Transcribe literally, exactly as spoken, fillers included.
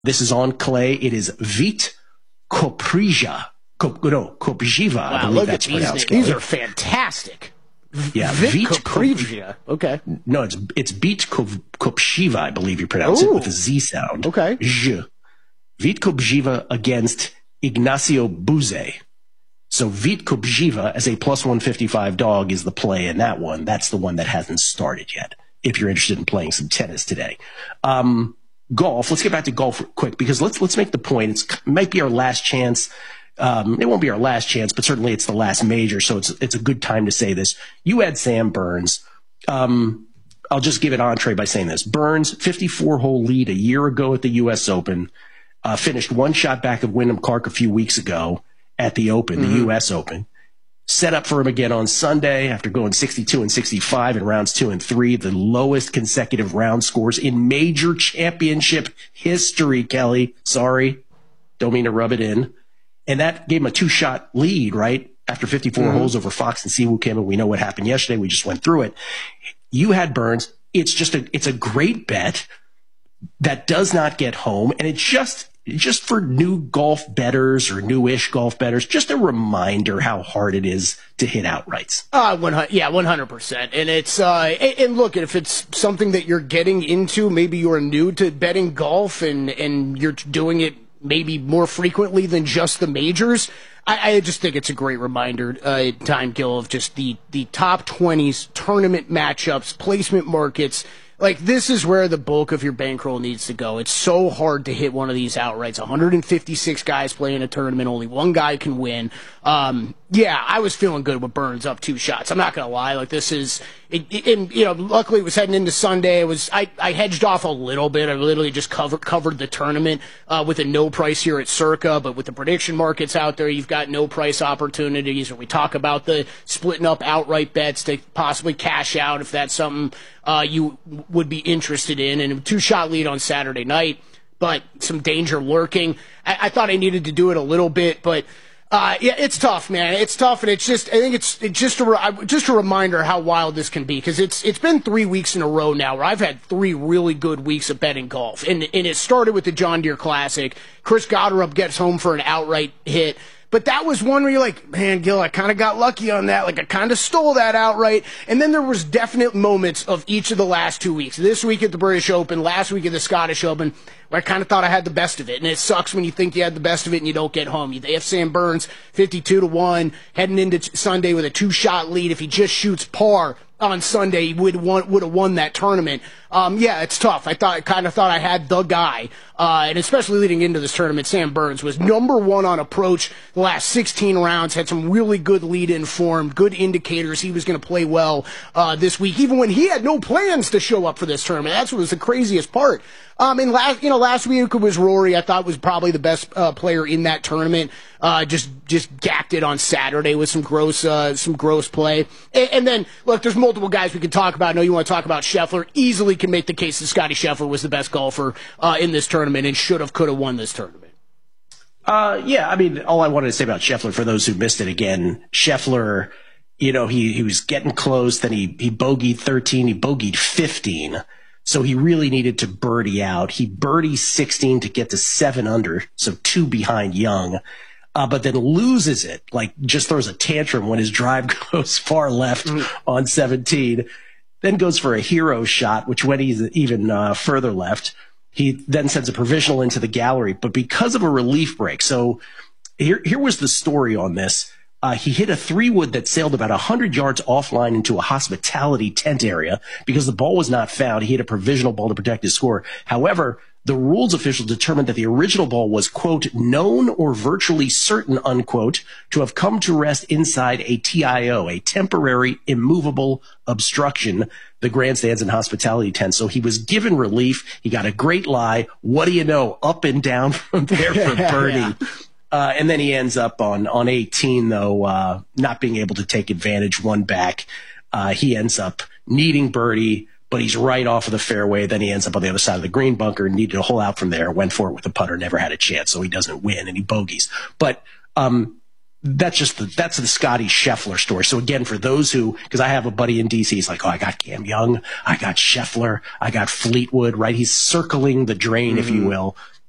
This is on clay. It is Vit Koprija. Kop, no, Kopjiva. Wow, I believe look that's at these pronounced. names. These are fantastic. Yeah, Vit Vit Koprija. Okay. No, it's it's Beat Kopjiva, I believe you pronounce Ooh. it with a Z sound. Okay. J. Vit Kopjiva against Ignacio Buze. So Vit Kopjiva as a plus one fifty-five dog is the play in that one. That's the one that hasn't started yet, if you're interested in playing some tennis today. Um, golf, let's get back to golf quick, because let's let's make the point. It's, it might be our last chance. Um, it won't be our last chance, but certainly it's the last major, so it's it's a good time to say this. You had Sam Burns. Um, I'll just give it entree by saying this. Burns, fifty-four hole lead a year ago at the U S Open, uh, finished one shot back of Wyndham Clark a few weeks ago at the Open, mm-hmm. the U S Open. Set up for him again on Sunday after going sixty-two and sixty-five in rounds two and three, the lowest consecutive round scores in major championship history, Kelly. Sorry, don't mean to rub it in. And that gave him a two-shot lead, right, after fifty-four mm-hmm. holes over Fox and Siwoo Kim, and we know what happened yesterday. We just went through it. You had Burns. It's just a it's a great bet that does not get home, and it's just just for new golf bettors or newish golf bettors, just a reminder how hard it is to hit outrights. Uh, one hundred, yeah, one hundred percent. And it's, uh, and, and look, if it's something that you're getting into, maybe you're new to betting golf and, and you're doing it maybe more frequently than just the majors, I, I just think it's a great reminder, uh, time kill of just the, the top twenties, tournament matchups, placement markets. Like, this is where the bulk of your bankroll needs to go. It's so hard to hit one of these outrights. one hundred fifty-six guys playing a tournament. Only one guy can win. Um, yeah, I was feeling good with Burns up two shots. I'm not going to lie. Like, this is, it, it, and, you know, luckily it was heading into Sunday. It was, I, I hedged off a little bit. I literally just covered, covered the tournament, uh, with a no price here at Circa. But with the prediction markets out there, you've got no price opportunities. Or we talk about the splitting up outright bets to possibly cash out if that's something, uh, you would be interested in. And a two-shot lead on Saturday night, but some danger lurking. I, I thought I needed to do it a little bit, but uh, yeah, it's tough, man. It's tough, and it's just I think it's, it's just a re- just a reminder how wild this can be, because it's it's been three weeks in a row now where I've had three really good weeks of betting golf, and and it started with the John Deere Classic. Chris Gotterup gets home for an outright hit. But that was one where you're like, man, Gil, I kind of got lucky on that. Like, I kind of stole that outright. And then there was definite moments of each of the last two weeks. This week at the British Open, last week at the Scottish Open, where I kind of thought I had the best of it. And it sucks when you think you had the best of it and you don't get home. They have Sam Burns fifty-two to one, heading into Sunday with a two-shot lead. If he just shoots par on Sunday, he would won, would have won that tournament. Um, yeah, it's tough. I thought, kind of thought I had the guy, uh, and especially leading into this tournament, Sam Burns was number one on approach the last sixteen rounds, had some really good lead-in form, good indicators he was going to play well, uh, this week, even when he had no plans to show up for this tournament. That's what was the craziest part. Um, and last, you know, last week it was Rory. I thought was probably the best, uh, player in that tournament. Uh, just, just gapped it on Saturday with some gross, uh, some gross play. And, and then, look, there's multiple guys we can talk about. I know you want to talk about Scheffler. Easily can make the case that Scottie Scheffler was the best golfer, uh, in this tournament and should have, could have won this tournament. Uh, yeah, I mean, all I wanted to say about Scheffler, for those who missed it again, Scheffler, you know, he, he was getting close, then he, he bogeyed thirteen, he bogeyed fifteen. So he really needed to birdie out. He birdied sixteen to get to seven under, so two behind Young, uh, but then loses it, like just throws a tantrum when his drive goes far left mm. on seventeen, then goes for a hero shot, which went even uh, further left. He then sends a provisional into the gallery, but because of a relief break. So here, here was the story on this. Uh, he hit a three wood that sailed about one hundred yards offline into a hospitality tent area because the ball was not found. He hit a provisional ball to protect his score. However, the rules official determined that the original ball was, quote, known or virtually certain, unquote, to have come to rest inside a T I O, a temporary immovable obstruction, the grandstands and hospitality tent. So he was given relief. He got a great lie. What do you know? Up and down from there for birdie. yeah. Uh, and then he ends up on, on eighteen, though, uh, not being able to take advantage, one back. Uh, he ends up needing birdie, but he's right off of the fairway. Then he ends up on the other side of the green bunker, needed a hole out from there, went for it with a putter, never had a chance, so he doesn't win, and he bogeys. But um, that's just the, that's the Scottie Scheffler story. So again, for those who, because I have a buddy in D C, he's like, oh, I got Cam Young, I got Scheffler, I got Fleetwood, right? He's circling the drain, mm-hmm. if you will.